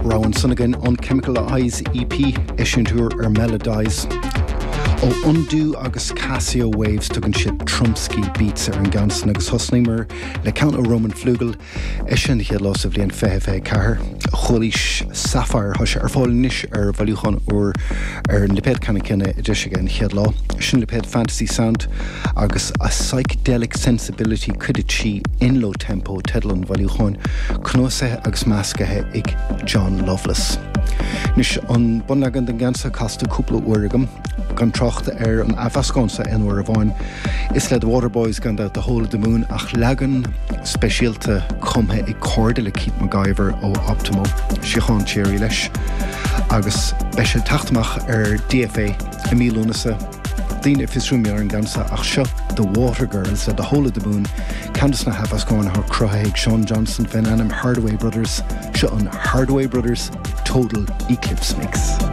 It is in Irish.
Rowan Sunnigan on Chemical Eyes EP Ishintur Melodies. O Undo agus Casio Waves tugan siad Trumpsky beats an gansan agus hosnimer le count o Roman Flugel Ishin hiad los of Lian Fehe Cahar Cholis Sapphire Hush Fáilnis Valuchan or Liped Canakina Edishigan hiad law Ishin Liped Fantasy Sound agus a psychedelic sensibility Kudichi in low tempo Tedlon Valuchan Knose agus Maskahe ig John Loveless Nish on Bonnagan den gansa Costa Kupla Urigam gan trocht an Avasconsa en Waravain is le the Waterboys gan out the Hole of the Moon ach lagan specialte comhe I cordele keep MacGyver o Optimo Shichan Cherry lesh agus beshe tachtmach DFA Emil Lunasa Dine Fisrumir and Gansa ach shut the Water Girls at the Hole of the Moon Candice na Havascon her Crohaig Sean Johnson Van Annam Hardaway Brothers Shut on Hardaway Brothers Total Eclipse Mix